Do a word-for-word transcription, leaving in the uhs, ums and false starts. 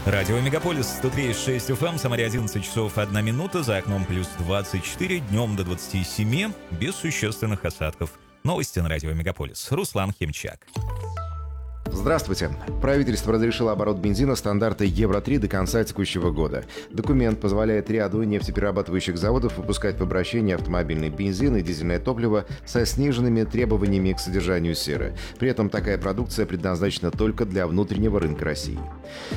Радио Мегаполис сто три и шесть эф эм, Самаре одиннадцать часов одна минута, за окном плюс двадцать четыре, днем до двадцати семи, без существенных осадков. Новости на Радио Мегаполис. Руслан Химчак. Здравствуйте. Правительство разрешило оборот бензина стандарта Евро три до конца текущего года. Документ позволяет ряду нефтеперерабатывающих заводов выпускать в обращение автомобильный бензин и дизельное топливо со сниженными требованиями к содержанию серы. При этом такая продукция предназначена только для внутреннего рынка России.